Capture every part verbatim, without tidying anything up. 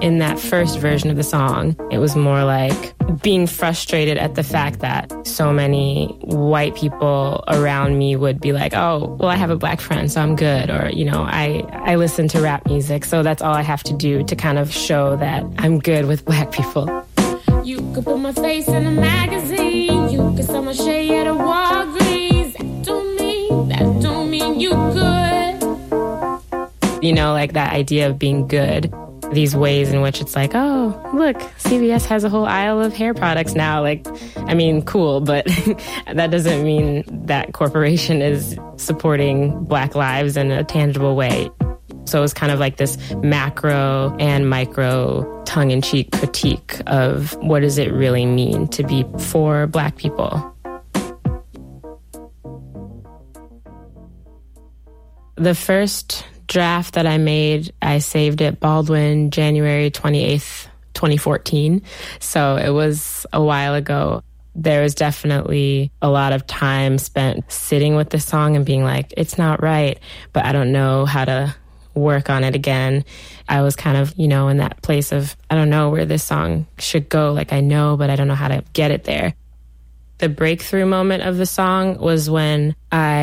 In that first version of the song, it was more like being frustrated at the fact that so many white people around me would be like, oh, well, I have a black friend, so I'm good. Or, you know, I, I listen to rap music, so that's all I have to do to kind of show that I'm good with black people. You could put my face in a magazine. You could sell my shade at a Walgreens. That don't mean, that don't mean you good. You know, like that idea of being good. These ways in which it's like, oh, look, C V S has a whole aisle of hair products now. Like, I mean, cool, but that doesn't mean that corporation is supporting black lives in a tangible way. So it was kind of like this macro and micro tongue-in-cheek critique of what does it really mean to be for black people. The first draft that I made, I saved it Baldwin January twenty-eighth, twenty fourteen. So it was a while ago. There was definitely a lot of time spent sitting with the song and being like, it's not right, but I don't know how to work on it again. I was kind of, you know, in that place of, I don't know where this song should go. Like I know, but I don't know how to get it there. The breakthrough moment of the song was when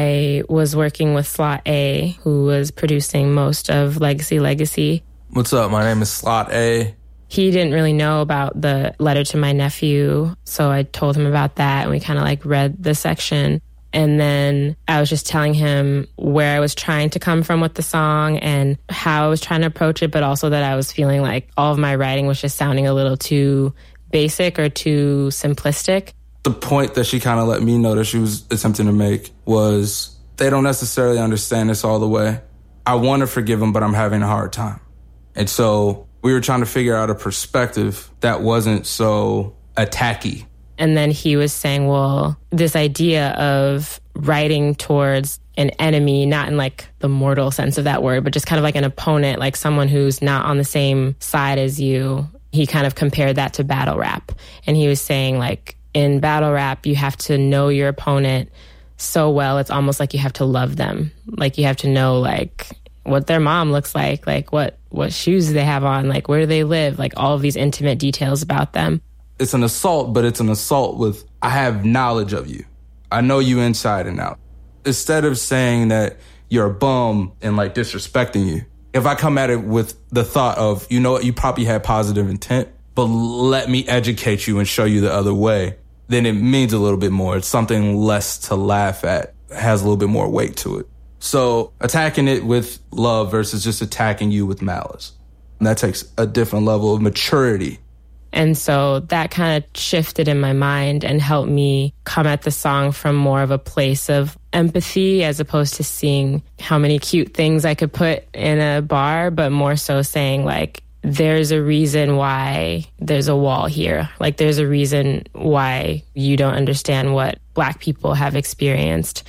I was working with Slot A, who was producing most of Legacy Legacy. What's up? My name is Slot A. He didn't really know about the letter to my nephew, so I told him about that, and we kind of like read the section. And then I was just telling him where I was trying to come from with the song and how I was trying to approach it, but also that I was feeling like all of my writing was just sounding a little too basic or too simplistic. The point that she kind of let me know that she was attempting to make was they don't necessarily understand this all the way. I want to forgive them, but I'm having a hard time. And so we were trying to figure out a perspective that wasn't so attacky. And then he was saying, well, this idea of writing towards an enemy, not in like the mortal sense of that word, but just kind of like an opponent, like someone who's not on the same side as you. He kind of compared that to battle rap. And he was saying like, in battle rap, you have to know your opponent so well. It's almost like you have to love them. Like you have to know like what their mom looks like, like what, what shoes they have on, like where do they live, like all of these intimate details about them. It's an assault, but it's an assault with, I have knowledge of you. I know you inside and out. Instead of saying that you're a bum and like disrespecting you, if I come at it with the thought of, you know what, you probably had positive intent, but let me educate you and show you the other way, then it means a little bit more. It's something less to laugh at. It has a little bit more weight to it. So attacking it with love versus just attacking you with malice. And that takes a different level of maturity. And so that kind of shifted in my mind and helped me come at the song from more of a place of empathy as opposed to seeing how many cute things I could put in a bar, but more so saying like, there's a reason why there's a wall here. Like there's a reason why you don't understand what Black people have experienced.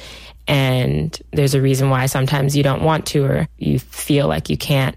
And there's a reason why sometimes you don't want to or you feel like you can't.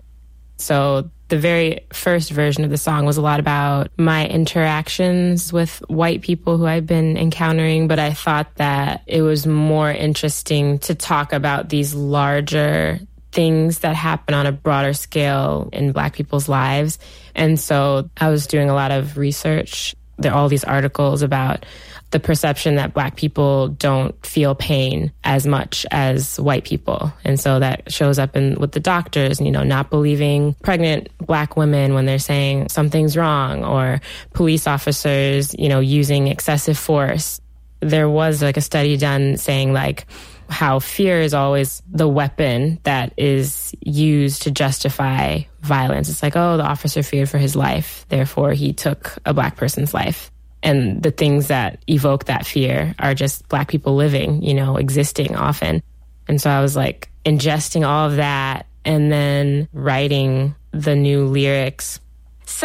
So the very first version of the song was a lot about my interactions with white people who I've been encountering, but I thought that it was more interesting to talk about these larger things that happen on a broader scale in Black people's lives. And so I was doing a lot of research. There are all these articles about the perception that Black people don't feel pain as much as white people. And so that shows up in with the doctors, you know, not believing pregnant Black women when they're saying something's wrong, or police officers, you know, using excessive force. There was like a study done saying like how fear is always the weapon that is used to justify violence. It's like, oh, the officer feared for his life, therefore he took a Black person's life. And the things that evoke that fear are just Black people living, you know, existing often. And so I was like ingesting all of that and then writing the new lyrics